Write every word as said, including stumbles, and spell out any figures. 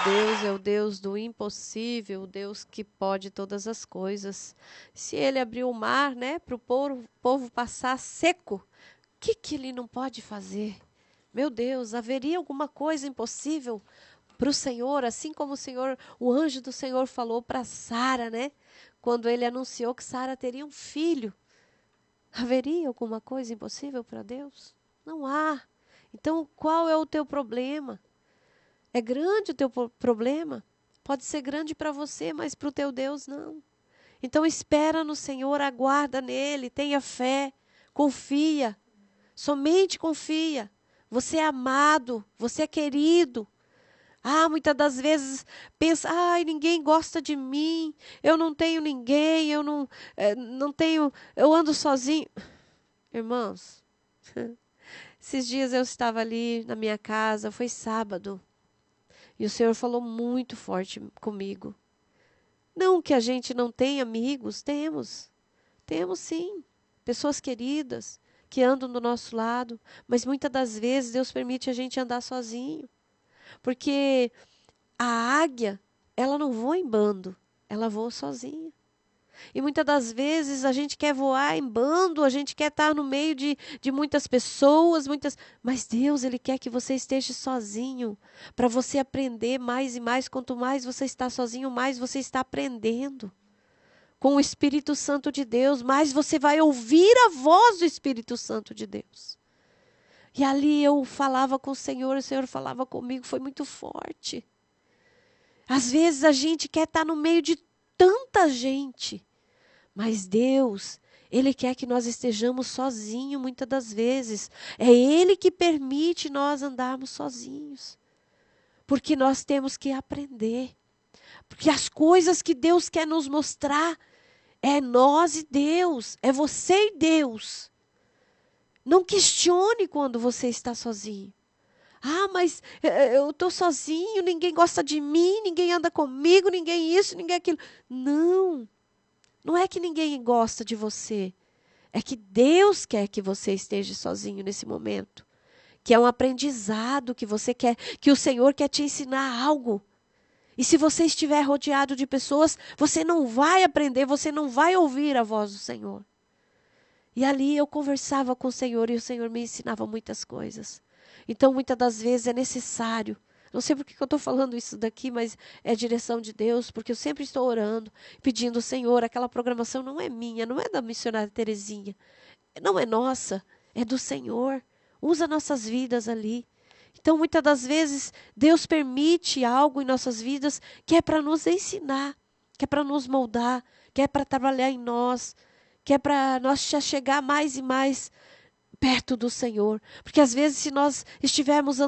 Deus é o Deus do impossível, o Deus que pode todas as coisas. Se ele abriu o mar, né, para o povo, povo passar seco, o que, que ele não pode fazer? Meu Deus, haveria alguma coisa impossível para o Senhor, assim como o Senhor, o anjo do Senhor falou para Sara, né? Quando ele anunciou que Sara teria um filho. Haveria alguma coisa impossível para Deus? Não há. Então, qual é o teu problema? É grande o teu problema? Pode ser grande para você, mas para o teu Deus não. Então, espera no Senhor, aguarda nele, tenha fé, confia. Somente confia. Você é amado, você é querido. Ah, muitas das vezes pensa, ai, ninguém gosta de mim, eu não tenho ninguém, eu não, é, não tenho, eu ando sozinho. Irmãos, esses dias eu estava ali na minha casa, foi sábado, e o Senhor falou muito forte comigo. Não que a gente não tenha amigos, temos, temos sim, pessoas queridas que andam do nosso lado, mas muitas das vezes Deus permite a gente andar sozinho, porque a águia, ela não voa em bando, ela voa sozinha. E muitas das vezes a gente quer voar em bando, a gente quer estar no meio de, de muitas pessoas, muitas, mas Deus, Ele quer que você esteja sozinho, para você aprender mais e mais. Quanto mais você está sozinho, mais você está aprendendo. Com o Espírito Santo de Deus, mais você vai ouvir a voz do Espírito Santo de Deus. E ali eu falava com o Senhor, o Senhor falava comigo, foi muito forte. Às vezes a gente quer estar no meio de tanta gente, mas Deus, Ele quer que nós estejamos sozinhos muitas das vezes. É Ele que permite nós andarmos sozinhos. Porque nós temos que aprender. Porque as coisas que Deus quer nos mostrar é nós e Deus, é você e Deus. Não questione quando você está sozinho. Ah, mas eu estou sozinho, ninguém gosta de mim, ninguém anda comigo, ninguém isso, ninguém aquilo. Não, não é que ninguém gosta de você. É que Deus quer que você esteja sozinho nesse momento. Que é um aprendizado que você quer, que o Senhor quer te ensinar algo. E se você estiver rodeado de pessoas, você não vai aprender, você não vai ouvir a voz do Senhor. E ali eu conversava com o Senhor e o Senhor me ensinava muitas coisas. Então, muitas das vezes é necessário. Não sei por que eu estou falando isso daqui, mas é a direção de Deus, porque eu sempre estou orando, pedindo ao Senhor, aquela programação não é minha, não é da missionária Terezinha, não é nossa, é do Senhor. Usa nossas vidas ali. Então, muitas das vezes, Deus permite algo em nossas vidas que é para nos ensinar, que é para nos moldar, que é para trabalhar em nós, que é para nós chegar mais e mais perto do Senhor. Porque às vezes, se nós estivermos